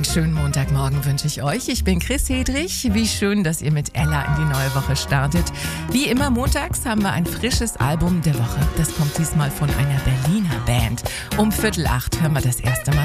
Schönen Montagmorgen wünsche ich euch. Ich bin Chris Hedrich. Wie schön, dass ihr mit Ella in die neue Woche startet. Wie immer montags haben wir ein frisches Album der Woche. Das kommt diesmal von einer Berliner Band. Um 7:45 hören wir das erste Mal